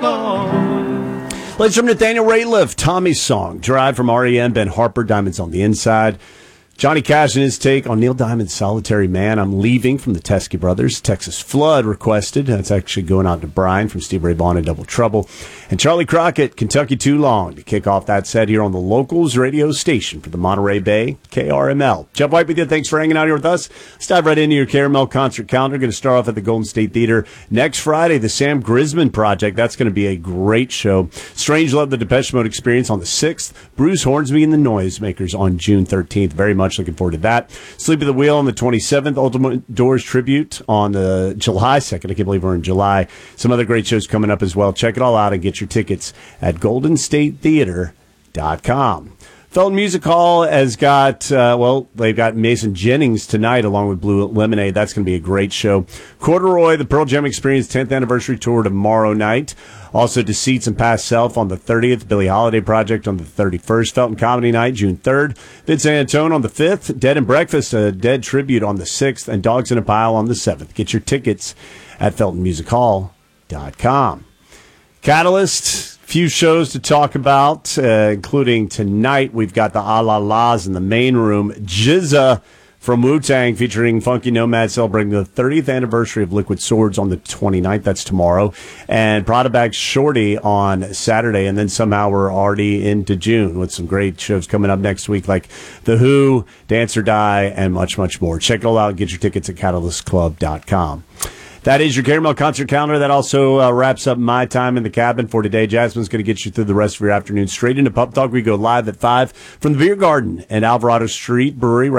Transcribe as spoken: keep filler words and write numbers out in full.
gone. Let's from Nathaniel Rateliff, Tommy's song, Drive from R E M, Ben Harper, Diamonds on the Inside. Johnny Cash and his take on Neil Diamond's Solitary Man, I'm Leaving from the Teskey Brothers. Texas Flood requested. That's actually going out to Brian from Steve Ray Vaughan and Double Trouble. And Charlie Crockett, Kentucky Too Long, to kick off that set here on the Locals radio station for the Monterey Bay, K R M L. Jeff White with you. Thanks for hanging out here with us. Let's dive right into your K R M L concert calendar. Going to start off at the Golden State Theater next Friday, the Sam Grisman Project. That's going to be a great show. Strange Love, the Depeche Mode Experience on the sixth. Bruce Hornsby and the Noisemakers on June thirteenth. Very much Much looking forward to that. Sleep at the Wheel on the twenty-seventh. Ultimate Doors Tribute on the July second. I can't believe we're in July. Some other great shows coming up as well. Check it all out and get your tickets at golden state theater dot com. Felton Music Hall has got, uh, well, they've got Mason Jennings tonight along with Blue Lemonade. That's going to be a great show. Corduroy, the Pearl Jam Experience tenth Anniversary Tour tomorrow night. Also, Deceits and Past Self on the thirtieth. Billie Holiday Project on the thirty-first. Felton Comedy Night, June third. Vince Antone on the fifth. Dead and Breakfast, a Dead Tribute on the sixth. And Dogs in a Pile on the seventh. Get your tickets at felton music hall dot com. Catalyst, few shows to talk about, uh, including tonight. We've got the Ah La Las in the main room. J Z A from Wu-Tang featuring Funky Nomad celebrating the thirtieth anniversary of Liquid Swords on the twenty-ninth. That's tomorrow. And Prada Bag Shorty on Saturday. And then somehow we're already into June with some great shows coming up next week like The Who, Dance or Die, and much, much more. Check it all out. Get your tickets at catalyst club dot com. That is your K R M L concert calendar. That also uh, wraps up my time in the cabin for today. Jasmine's going to get you through the rest of your afternoon straight into Pub Talk. We go live at five from the Beer Garden and Alvarado Street Brewery.